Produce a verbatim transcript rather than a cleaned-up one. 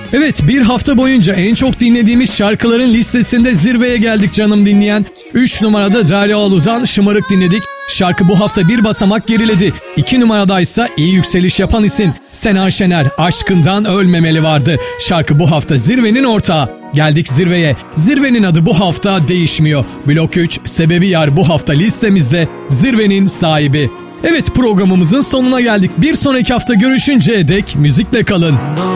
Evet, bir hafta boyunca en çok dinlediğimiz şarkıların listesinde zirveye geldik canım dinleyen. üç numarada Derya Ulu'dan Şımarık dinledik. Şarkı bu hafta bir basamak geriledi. iki numaradaysa iyi yükseliş yapan isim Sena Şener, Aşkından Ölmemeli vardı. Şarkı bu hafta zirvenin ortağı. Geldik zirveye. Zirvenin adı bu hafta değişmiyor. Blok üç, Sebebi Yar bu hafta listemizde zirvenin sahibi. Evet, programımızın sonuna geldik. Bir sonraki hafta görüşünceye dek müzikle kalın.